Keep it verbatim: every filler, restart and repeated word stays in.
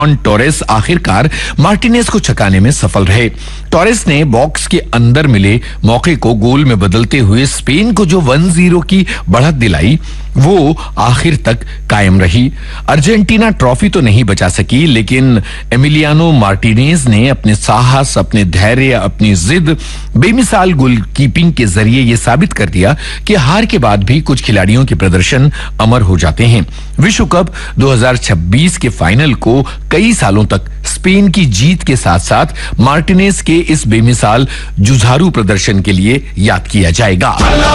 Torres आखिरकार Martinez को छकाने में सफल रहे। टोरेस ने बॉक्स के अंदर मिले मौके को गोल में बदलते हुए स्पेन को जो वन जीरो की बढ़त दिलाई वो आखिर तक कायम रही। अर्जेंटीना ट्रॉफी तो नहीं बचा सकी, लेकिन एमिलियानो मार्टिनेज ने अपने साहस, अपने धैर्य, अपनी जिद, बेमिसाल गोलकीपिंग के जरिए ये साबित कर दिया कि हार के बाद भी कुछ खिलाड़ियों के प्रदर्शन अमर हो जाते हैं। विश्व कप दो हज़ार छब्बीस के फाइनल को कई सालों तक स्पेन की जीत के साथ साथ मार्टिनेज के इस बेमिसाल जुझारू प्रदर्शन के लिए याद किया जाएगा।